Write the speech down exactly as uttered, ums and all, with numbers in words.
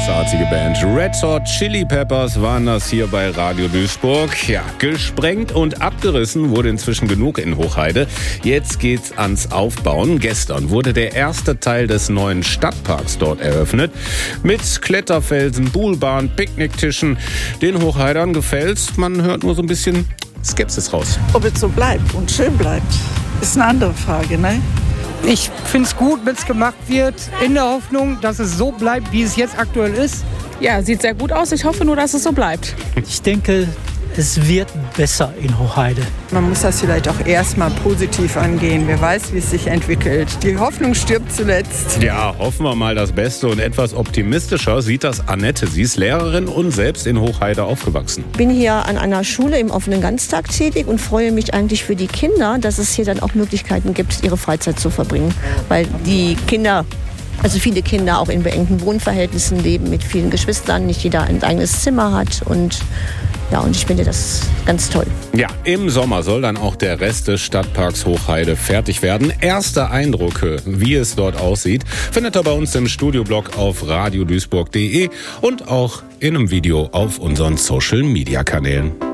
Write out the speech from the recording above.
großartige Band. Red Hot Chili Peppers waren das hier bei Radio Duisburg. Ja, gesprengt und abgerissen wurde inzwischen genug in Hochheide. Jetzt geht's ans Aufbauen. Gestern wurde der erste Teil des neuen Stadtparks dort eröffnet. Mit Kletterfelsen, Buhlbahn, Picknicktischen. Den Hochheidern gefällt's. Man hört nur so ein bisschen Skepsis raus. Ob es so bleibt und schön bleibt, ist eine andere Frage, ne? Ich finde es gut, wenn es gemacht wird, in der Hoffnung, dass es so bleibt, wie es jetzt aktuell ist. Ja, sieht sehr gut aus. Ich hoffe nur, dass es so bleibt. Ich denke, es wird besser in Hochheide. Man muss das vielleicht auch erstmal positiv angehen. Wer weiß, wie es sich entwickelt. Die Hoffnung stirbt zuletzt. Ja, hoffen wir mal das Beste. Und etwas optimistischer sieht das Annette. Sie ist Lehrerin und selbst in Hochheide aufgewachsen. Ich bin hier an einer Schule im offenen Ganztag tätig und freue mich eigentlich für die Kinder, dass es hier dann auch Möglichkeiten gibt, ihre Freizeit zu verbringen. Weil die Kinder... Also viele Kinder auch in beengten Wohnverhältnissen leben mit vielen Geschwistern, nicht jeder ein eigenes Zimmer hat und ja, und ich finde das ganz toll. Ja, im Sommer soll dann auch der Rest des Stadtparks Hochheide fertig werden. Erste Eindrücke, wie es dort aussieht, findet ihr bei uns im Studioblog auf radio duisburg punkt de und auch in einem Video auf unseren Social-Media-Kanälen.